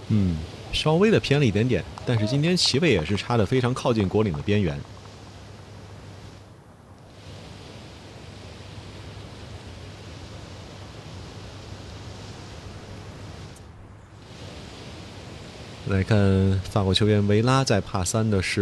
稍微的偏了一点点，但是今天旗位也是插得非常靠近果岭的边缘。来看法国球员维拉在帕3的时